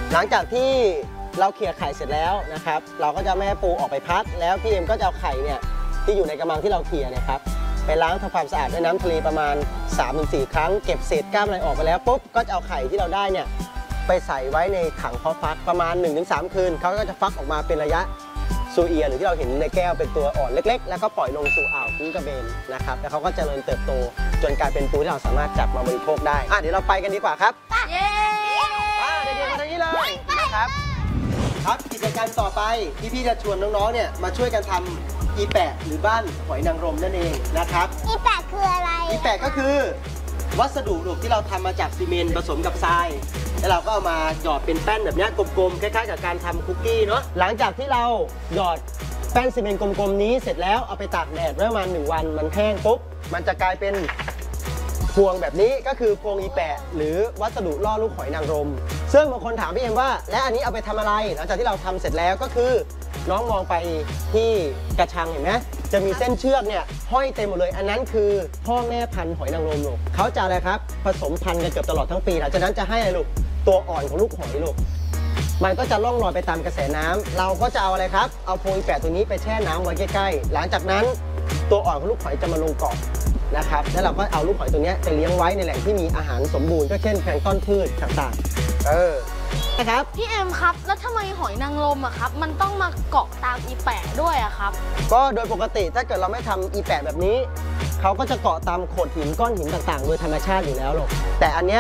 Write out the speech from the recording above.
หลังจากที่เราเขี่ยไข่เสร็จแล้วนะครับเราก็จะไม่ให้ปูออกไปพักแล้วพี่เอ็มก็จะเอาไข่เนี่ยที่อยู่ในกระมังที่เราเขี่ยเนี่ยครับไปล้างทำความสะอาดด้วยน้ำทะเลประมาณ 3-4 ครั้งเก็บเศษกล้ามอะไรออกไปแล้วปุ๊บก็จะเอาไข่ที่เราได้เนี่ยไปใส่ไว้ในถังเพาะฟักประมาณ 1-3 คืนเขาก็จะฟักออกมาเป็นระยะซูเอียหรือที่เราเห็นในแก้วเป็นตัวอ่อนเล็กๆแล้วก็ปล่อยลงสู่อ่าวกุ้งกระเบนนะครับแล้วเขาก็เจริญเติบโตจนกลายเป็นปูที่เราสามารถจับมาบริโภคได้เดี๋ยวเราไปกันดีกว่าครับเย้เด็กๆมาทางนี้เลยนะครับครับกิจกรรมต่อไปพี่ๆจะชวนน้องๆเนี่ยมาช่วยกันทำอีแปะหรือบ้านหอยนางรมนั่นเองนะครับอีแปะคืออะไรอีแปะก็คือวัสดุลูกที่เราทำมาจากซีเมนต์ผสมกับทรายแล้วเราก็เอามาหยอดเป็นแป้นแบบนี้กลมๆคล้ายๆกับการทำคุกกี้เนาะหลังจากที่เราหยอดแป้นซีเมนต์กลมๆนี้เสร็จแล้วเอาไปตากแดดไว้ประมาณ1 วันมันแห้งปุ๊บมันจะกลายเป็นพวงแบบนี้ก็คือพวงอีแปะหรือวัสดุล่อลูกหอยนางรมซึ่งบางคนถามพี่เอ็มว่าและอันนี้เอาไปทำอะไรหลังจากที่เราทำเสร็จแล้วก็คือน้องมองไปที่กระชังเห็นไหมจะมีเส้นเชือกเนี่ยห้อยเต็มหมดเลยอันนั้นคือพ่อแม่พันธุ์หอยนางรมลูกเขาจะอะไรครับผสมพันธุ์กันเกือบตลอดทั้งปีหลังจากนั้นจะให้อะไรลูกตัวอ่อนของลูกหอยลูกมันก็จะล่องลอยไปตามกระแสน้ำเราก็จะเอาอะไรครับเอาพวงอีแปะตัวนี้ไปแช่น้ำไว้ใกล้ๆหลังจากนั้นตัวอ่อนของลูกหอยจะมาลงเกาะนะครับแล้วเราก็เอาลูกหอยตัวนี้ไปเลี้ยงไว้ในแหล่งที่มีอาหารสมบูรณ์ก็เช่นแพลงก์ต้นพืชต่างๆนะครับพี่เอ็มครับแล้วทำไมหอยนางรมอะครับมันต้องมาเกาะตามอีแปะด้วยอะครับก็โดยปกติถ้าเกิดเราไม่ทำอีแปะแบบนี้เขาก็จะเกาะตามโขดหินก้อนหินต่างๆโดยธรรมชาติอยู่แล้วหรอกแต่อันเนี้ย